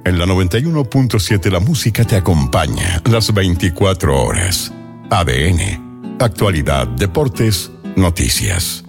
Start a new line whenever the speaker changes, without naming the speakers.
En la 91.7 la música te acompaña las 24 horas. ADN, actualidad, deportes, noticias.